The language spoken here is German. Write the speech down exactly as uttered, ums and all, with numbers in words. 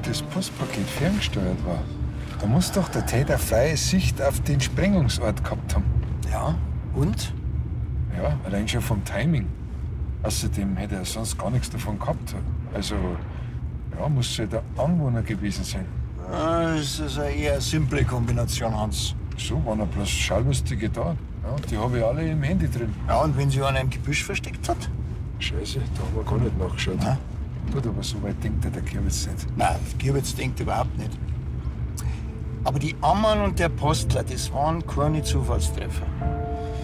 das Postpaket ferngesteuert war, da muss doch der Täter freie Sicht auf den Sprengungsort gehabt haben. Ja, und? Ja, allein schon vom Timing. Außerdem hätte er sonst gar nichts davon gehabt. Also, ja, muss ja der Anwohner gewesen sein. Ja, das ist eine eher simple Kombination, Hans. So waren ja bloß Schalllustige da. Ja, die habe ich alle im Handy drin. Ja, und wenn sie einer im Gebüsch versteckt hat? Scheiße, da haben wir gar nicht nachgeschaut. Nein. Gut, aber so weit denkt der Kirwitz nicht. Nein, Gierwitz denkt überhaupt nicht. Aber die Ammann und der Postler, das waren keine Zufallstreffer.